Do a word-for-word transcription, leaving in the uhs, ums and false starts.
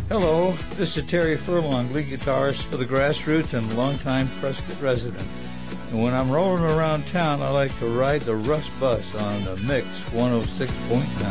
Hello, this is Terry Furlong, lead guitarist for the Grassroots and longtime Prescott resident. And when I'm rolling around town, I like to ride the Russ Bus on the Mix one oh six point nine.